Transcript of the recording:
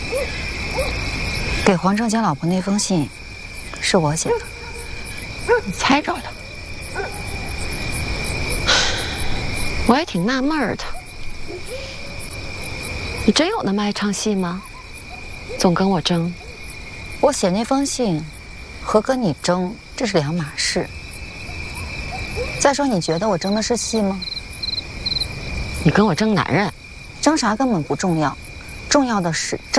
给黄正坚老婆那封信，是我写的。 你猜着了？我也挺纳闷的，你真有那么爱唱戏吗？总跟我争。 我写那封信，和跟你争，这是两码事。再说，你觉得我争的是戏吗？ 你跟我争男人， 争啥根本不重要，重要的是争。